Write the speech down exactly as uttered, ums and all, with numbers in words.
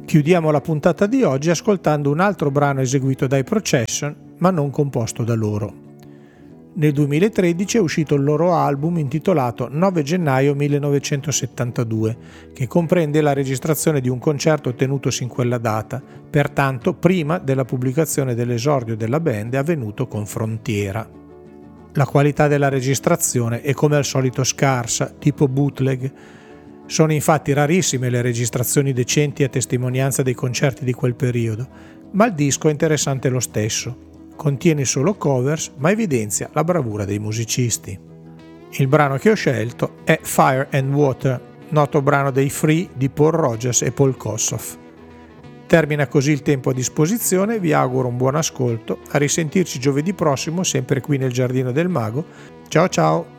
Chiudiamo la puntata di oggi ascoltando un altro brano eseguito dai Procession, ma non composto da loro. Nel duemilatredici è uscito il loro album intitolato nove gennaio millenovecentosettantadue, che comprende la registrazione di un concerto tenutosi in quella data, pertanto prima della pubblicazione dell'esordio della band avvenuto con Frontiera. La qualità della registrazione è come al solito scarsa, tipo bootleg. Sono infatti rarissime le registrazioni decenti a testimonianza dei concerti di quel periodo, ma il disco è interessante lo stesso. Contiene solo covers, ma evidenzia la bravura dei musicisti. Il brano che ho scelto è Fire and Water, noto brano dei Free di Paul Rodgers e Paul Kossoff. Termina così il tempo a disposizione, vi auguro un buon ascolto, a risentirci giovedì prossimo, sempre qui nel Giardino del Mago. Ciao ciao!